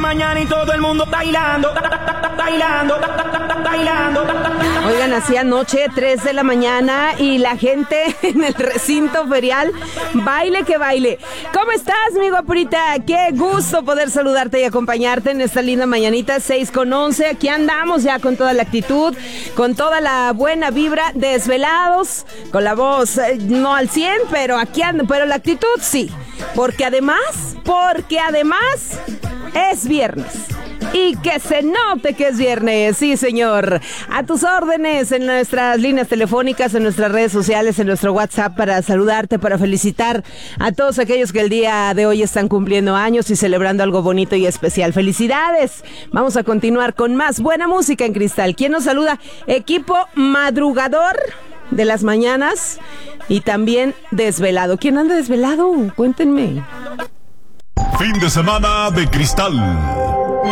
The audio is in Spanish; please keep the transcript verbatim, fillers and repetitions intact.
mañana y todo el mundo bailando, bailando, bailando. Oigan, así anoche, tres de la mañana, y la gente en el recinto ferial, baile que baile. ¿Cómo estás, mi guapurita? Qué gusto poder saludarte y acompañarte en esta linda mañanita, seis con once. Aquí andamos ya con toda la actitud, con toda la buena vibra, desvelados, con la voz eh, no al cien, pero aquí ando, pero la actitud sí. Porque además, porque además es viernes. Y que se note que es viernes, sí señor. A tus órdenes en nuestras líneas telefónicas, en nuestras redes sociales, en nuestro WhatsApp, para saludarte, para felicitar a todos aquellos que el día de hoy están cumpliendo años y celebrando algo bonito y especial. ¡Felicidades! Vamos a continuar con más buena música en Cristal. ¿Quién nos saluda? Equipo madrugador de las mañanas y también desvelado. ¿Quién anda desvelado? Cuéntenme. Fin de semana de Cristal.